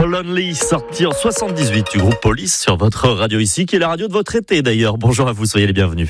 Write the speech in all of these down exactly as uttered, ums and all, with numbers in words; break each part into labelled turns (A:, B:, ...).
A: Lonely, sorti en soixante-dix-huit du groupe Police sur votre radio ici, qui est la radio de votre été d'ailleurs. Bonjour à vous, soyez les bienvenus.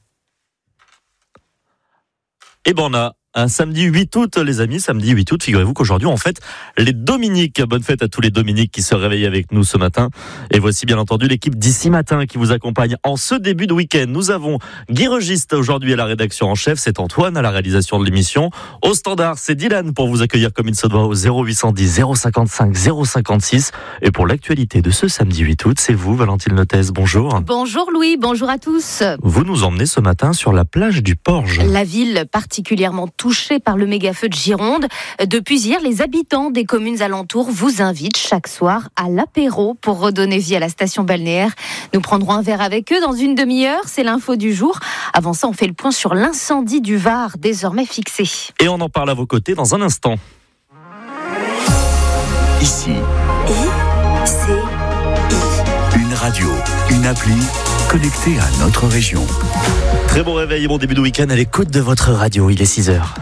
A: Et ben on a un samedi huit août, les amis, samedi huit août, figurez-vous qu'aujourd'hui on fête les Dominiques. Bonne fête à tous les Dominiques qui se réveillent avec nous ce matin. Et voici bien entendu l'équipe d'ici matin qui vous accompagne en ce début de week-end. Nous avons Guy Registe aujourd'hui à la rédaction en chef, c'est Antoine à la réalisation de l'émission. Au standard, c'est Dylan pour vous accueillir comme il se doit au zéro huit cent dix zéro cinquante-cinq zéro cinquante-six. Et pour l'actualité de ce samedi huit août, c'est vous, Valentine Lotez. Bonjour.
B: Bonjour Louis, bonjour à tous.
A: Vous nous emmenez ce matin sur la plage du Porge.
B: La ville particulièrement touchée par le méga-feu de Gironde. Depuis hier, les habitants des communes alentours vous invitent chaque soir à l'apéro pour redonner vie à la station balnéaire. Nous prendrons un verre avec eux dans une demi-heure, c'est l'info du jour. Avant ça, on fait le point sur l'incendie du Var, désormais fixé.
A: Et on en parle à vos côtés dans un instant.
C: Ici.
B: I, C, I.
C: Une radio, une appli connectée à notre région.
A: Très bon réveil et bon début de week-end à l'écoute de votre radio. Il est six heures.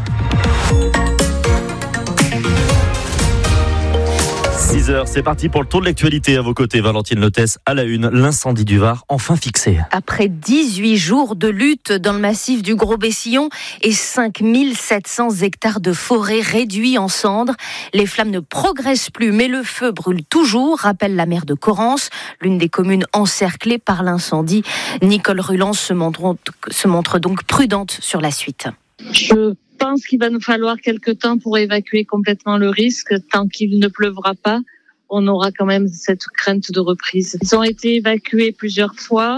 A: six heures, c'est parti pour le tour de l'actualité à vos côtés. Valentine Lotez à la une, l'incendie du Var enfin fixé.
B: Après dix-huit jours de lutte dans le massif du Gros-Bessillon et cinq mille sept cents hectares de forêt réduits en cendres, les flammes ne progressent plus, mais le feu brûle toujours, rappelle la maire de Corrence, l'une des communes encerclées par l'incendie. Nicole Ruland se montre, se montre donc prudente sur la suite.
D: Je pense qu'il va nous falloir quelques temps pour évacuer complètement le risque. Tant qu'il ne pleuvra pas, on aura quand même cette crainte de reprise. Ils ont été évacués plusieurs fois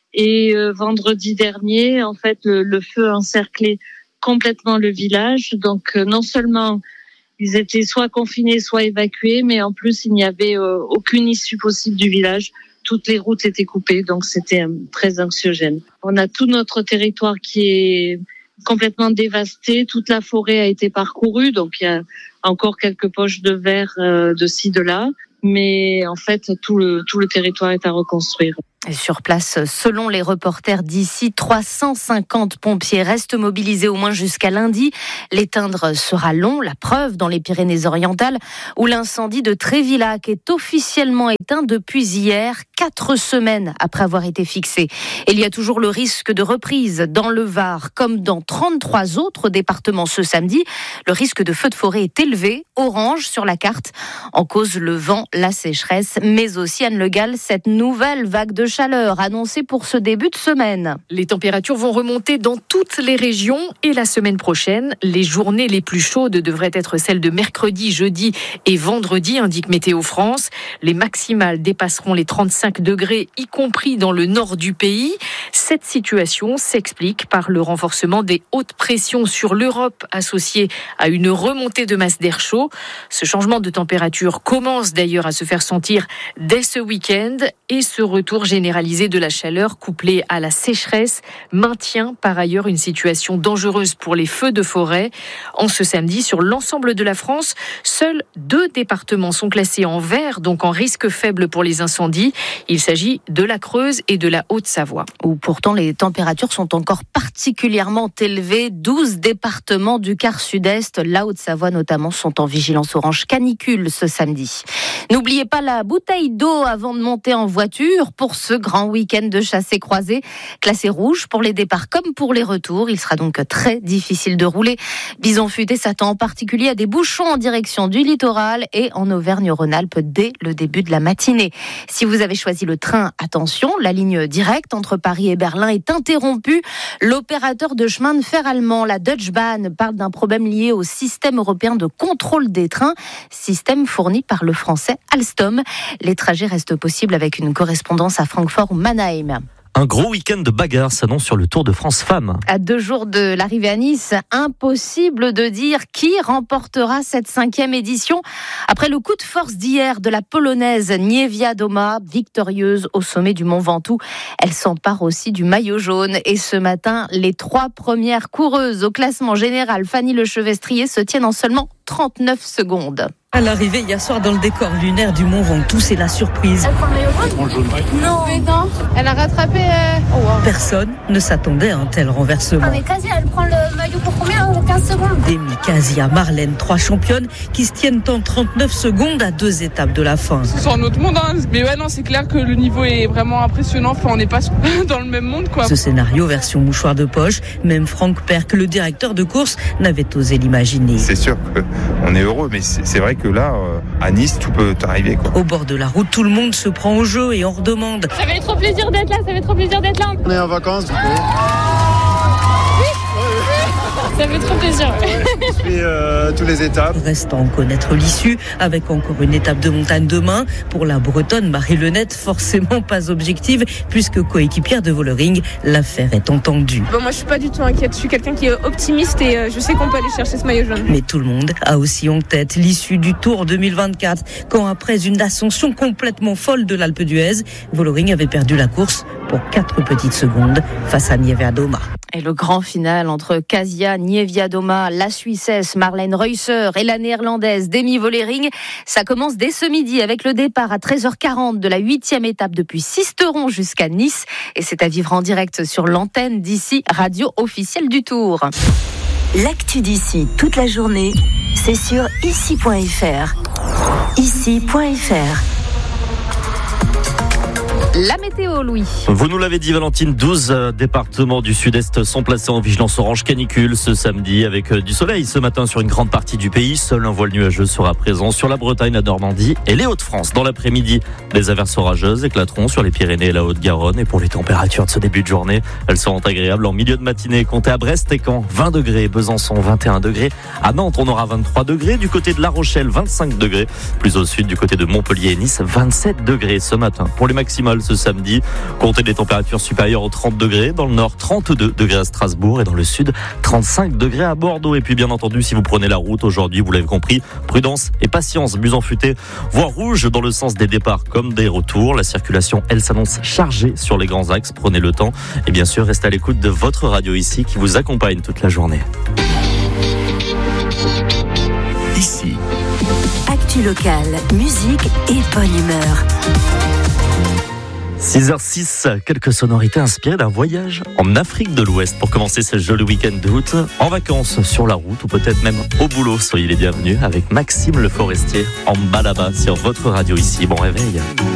D: et euh, vendredi dernier, en fait, le, le feu a encerclé complètement le village. Donc, euh, non seulement ils étaient soit confinés, soit évacués, mais en plus, il n'y avait euh, aucune issue possible du village. Toutes les routes étaient coupées, donc c'était euh, très anxiogène. On a tout notre territoire qui est complètement dévasté, toute la forêt a été parcourue, donc il y a encore quelques poches de verre euh, de ci, de là, mais en fait tout le, tout le territoire est à reconstruire.
B: Et sur place, selon les reporters d'ici, trois cent cinquante pompiers restent mobilisés au moins jusqu'à lundi. L'éteindre sera long, la preuve dans les Pyrénées-Orientales, où l'incendie de Trévillac est officiellement éteint depuis hier, quatre semaines après avoir été fixé. Et il y a toujours le risque de reprise dans le Var, comme dans trente-trois autres départements ce samedi. Le risque de feu de forêt est élevé, orange sur la carte, en cause le vent, la sécheresse, mais aussi, Anne Le Gall, cette nouvelle vague de chaleur annoncée pour ce début de semaine.
E: Les températures vont remonter dans toutes les régions et la semaine prochaine, les journées les plus chaudes devraient être celles de mercredi, jeudi et vendredi, indique Météo France. Les maximales dépasseront les trente-cinq degrés, y compris dans le nord du pays. Cette situation s'explique par le renforcement des hautes pressions sur l'Europe associées à une remontée de masse d'air chaud. Ce changement de température commence d'ailleurs à se faire sentir dès ce week-end et ce retour généralisé de la chaleur couplé à la sécheresse maintient par ailleurs une situation dangereuse pour les feux de forêt. En ce samedi, sur l'ensemble de la France, seuls deux départements sont classés en vert, donc en risque faible pour les incendies. Il s'agit de la Creuse et de la Haute-Savoie.
B: Où pourtant les températures sont encore particulièrement élevées. douze départements du quart sud-est, la Haute-Savoie notamment, sont en vigilance orange canicule ce samedi. N'oubliez pas la bouteille d'eau avant de monter en voiture pour ce grand week-end de chassé-croisé. Classé rouge pour les départs comme pour les retours. Il sera donc très difficile de rouler. Bison Futé s'attend en particulier à des bouchons en direction du littoral et en Auvergne-Rhône-Alpes dès le début de la matinée. Si vous avez choisi le train, attention, la ligne directe entre Paris et Berlin est interrompue. L'opérateur de chemin de fer allemand, la Deutsche Bahn, parle d'un problème lié au système européen de contrôle des trains, système fourni par le français Alstom. Les trajets restent possibles avec une correspondance à Francfort ou Mannheim.
A: Un gros week-end de bagarre s'annonce sur le Tour de France Femmes.
B: À deux jours de l'arrivée à Nice, impossible de dire qui remportera cette cinquième édition. Après le coup de force d'hier de la Polonaise Niewiadoma, victorieuse au sommet du Mont Ventoux, elle s'empare aussi du maillot jaune. Et ce matin, les trois premières coureuses au classement général, Fanny Lechevestrier, se tiennent en seulement trente-neuf secondes.
F: À l'arrivée hier soir dans le décor lunaire du Mont Ventoux, c'est la surprise.
G: Elle prend le maillot jaune ? Non, mais non. Elle a rattrapé. Euh... Oh, wow.
F: Personne ne s'attendait à un tel renversement.
G: Ah mais quasi, elle prend le maillot du coup combien? quinze secondes.
F: Demi, Casia, Marlène, trois championnes qui se tiennent en trente-neuf secondes à deux étapes de la fin.
H: C'est un autre monde, hein. Mais ouais, non, c'est clair que le niveau est vraiment impressionnant. Enfin, on n'est pas dans le même monde, quoi.
F: Ce scénario, version mouchoir de poche, même Franck Perck, le directeur de course, n'avait osé l'imaginer.
I: C'est sûr qu'on est heureux, mais c'est vrai que là, à Nice, tout peut arriver, quoi.
F: Au bord de la route, tout le monde se prend au jeu et en redemande.
G: Ça fait trop plaisir d'être là, ça fait trop plaisir d'être là.
J: On est en vacances, du coup.
G: Ça fait trop plaisir.
J: On suit euh, toutes les étapes.
F: Restant à connaître l'issue, avec encore une étape de montagne demain. Pour la Bretonne, Marie Lenette, forcément pas objective, puisque coéquipière de Vollering, l'affaire est entendue.
H: Bon, moi, je suis pas du tout inquiète. Je suis quelqu'un qui est optimiste et euh, je sais qu'on peut aller chercher ce maillot jaune.
F: Mais tout le monde a aussi en tête l'issue du Tour deux mille vingt-quatre, quand après une ascension complètement folle de l'Alpe d'Huez, Vollering avait perdu la course pour quatre petites secondes face à Niewiadoma.
B: Et le grand final entre Casia, Niewiadoma, la Suissesse Marlène Reusser et la Néerlandaise Demi Vollering, ça commence dès ce midi avec le départ à treize heures quarante de la huitième étape depuis Sisteron jusqu'à Nice. Et c'est à vivre en direct sur l'antenne d'ici, radio officielle du Tour.
K: L'actu d'ici toute la journée, c'est sur ici point f r. ici point f r.
B: La météo, Louis.
A: Vous nous l'avez dit, Valentine, douze départements du sud-est sont placés en vigilance orange canicule ce samedi avec du soleil ce matin sur une grande partie du pays. Seul un voile nuageux sera présent sur la Bretagne, la Normandie et les Hauts-de-France. Dans l'après-midi, les averses orageuses éclateront sur les Pyrénées et la Haute-Garonne. Et pour les températures de ce début de journée, elles seront agréables en milieu de matinée. Comptez à Brest et Caen, vingt degrés, Besançon, vingt et un degrés. À Nantes, on aura vingt-trois degrés. Du côté de La Rochelle, vingt-cinq degrés. Plus au sud, du côté de Montpellier et Nice, vingt-sept degrés ce matin. Pour les maximales ce samedi, comptez des températures supérieures aux trente degrés. Dans le nord, trente-deux degrés à Strasbourg et dans le sud, trente-cinq degrés à Bordeaux. Et puis bien entendu, si vous prenez la route aujourd'hui, vous l'avez compris, prudence et patience. Bus en futé, voie rouge dans le sens des départs comme des retours. La circulation, elle s'annonce chargée sur les grands axes. Prenez le temps et bien sûr, restez à l'écoute de votre radio ici qui vous accompagne toute la journée.
C: Ici.
K: Actu locale, musique et bonne humeur.
A: six heures six, quelques sonorités inspirées d'un voyage en Afrique de l'Ouest pour commencer ce joli week-end d'août, en vacances, sur la route ou peut-être même au boulot. Soyez les bienvenus avec Maxime Le Forestier en balaba sur votre radio ici. Bon réveil.